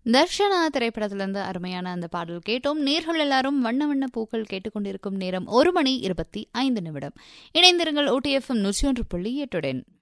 தர்ஷனா திரைப்படத்திலிருந்து அருமையான அந்த பாடல் கேட்டோம். நேர்கள் எல்லாரும் வண்ண வண்ண பூக்கள் கேட்டுக்கொண்டிருக்கும் நேரம் 1:25 இணைந்திருங்கள் OTFM 101.8.